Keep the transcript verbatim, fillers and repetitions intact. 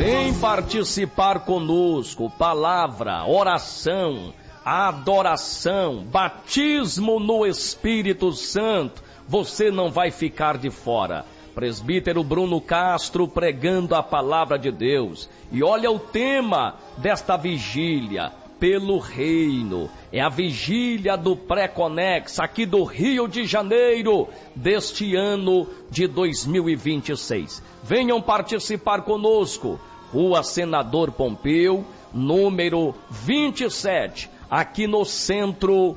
Vem participar conosco, palavra, oração, adoração, batismo no Espírito Santo, você não vai ficar de fora. Presbítero Bruno Castro pregando a palavra de Deus. E olha o tema desta vigília, pelo reino. É a vigília do Pré-Conex aqui do Rio de Janeiro, deste ano de dois mil e vinte e seis. Venham participar conosco. Rua Senador Pompeu, número vinte e sete, aqui no centro